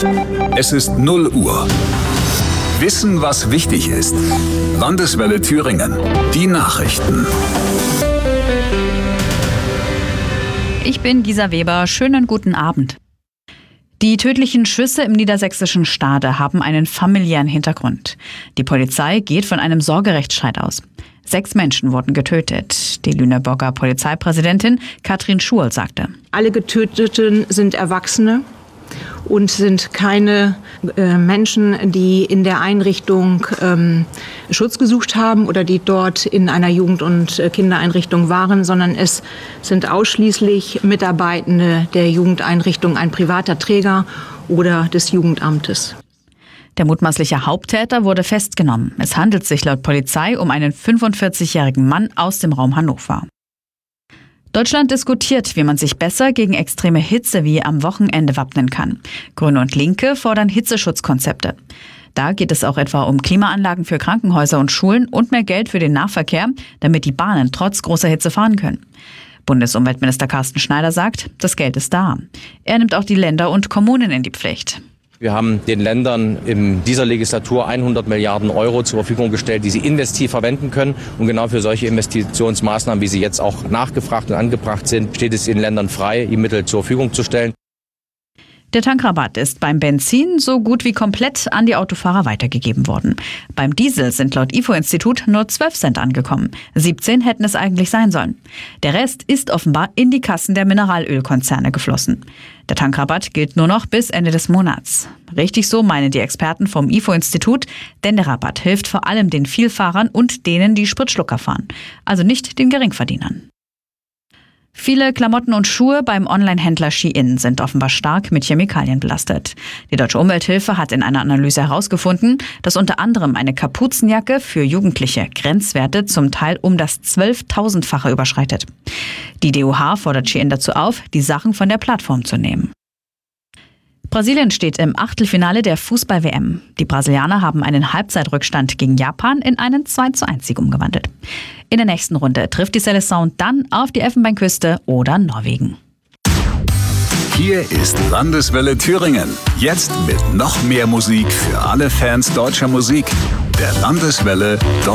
Es ist 0 Uhr. Wissen, was wichtig ist. Landeswelle Thüringen. Die Nachrichten. Ich bin Gisa Weber. Schönen guten Abend. Die tödlichen Schüsse im niedersächsischen Stade haben einen familiären Hintergrund. Die Polizei geht von einem Sorgerechtsstreit aus. 6 Menschen wurden getötet. Die Lüneburger Polizeipräsidentin Katrin Schurl sagte: Alle Getöteten sind Erwachsene und sind keine Menschen, die in der Einrichtung Schutz gesucht haben oder die dort in einer Jugend- und Kindereinrichtung waren, sondern es sind ausschließlich Mitarbeitende der Jugendeinrichtung, ein privater Träger oder des Jugendamtes. Der mutmaßliche Haupttäter wurde festgenommen. Es handelt sich laut Polizei um einen 45-jährigen Mann aus dem Raum Hannover. Deutschland diskutiert, wie man sich besser gegen extreme Hitze wie am Wochenende wappnen kann. Grüne und Linke fordern Hitzeschutzkonzepte. Da geht es auch etwa um Klimaanlagen für Krankenhäuser und Schulen und mehr Geld für den Nahverkehr, damit die Bahnen trotz großer Hitze fahren können. Bundesumweltminister Carsten Schneider sagt, das Geld ist da. Er nimmt auch die Länder und Kommunen in die Pflicht. Wir haben den Ländern in dieser Legislatur 100 Milliarden Euro zur Verfügung gestellt, die sie investiv verwenden können. Und genau für solche Investitionsmaßnahmen, wie sie jetzt auch nachgefragt und angebracht sind, steht es den Ländern frei, die Mittel zur Verfügung zu stellen. Der Tankrabatt ist beim Benzin so gut wie komplett an die Autofahrer weitergegeben worden. Beim Diesel sind laut IFO-Institut nur 12 Cent angekommen. 17 hätten es eigentlich sein sollen. Der Rest ist offenbar in die Kassen der Mineralölkonzerne geflossen. Der Tankrabatt gilt nur noch bis Ende des Monats. Richtig so meinen die Experten vom IFO-Institut, denn der Rabatt hilft vor allem den Vielfahrern und denen, die Spritschlucker fahren. Also nicht den Geringverdienern. Viele Klamotten und Schuhe beim Online-Händler Shein sind offenbar stark mit Chemikalien belastet. Die Deutsche Umwelthilfe hat in einer Analyse herausgefunden, dass unter anderem eine Kapuzenjacke für Jugendliche Grenzwerte zum Teil um das 12.000-fache überschreitet. Die DUH fordert Shein dazu auf, die Sachen von der Plattform zu nehmen. Brasilien steht im Achtelfinale der Fußball-WM. Die Brasilianer haben einen Halbzeitrückstand gegen Japan in einen 2:1-Sieg umgewandelt. In der nächsten Runde trifft die Seleção dann auf die Elfenbeinküste oder Norwegen. Hier ist Landeswelle Thüringen. Jetzt mit noch mehr Musik für alle Fans deutscher Musik. Der Landeswelle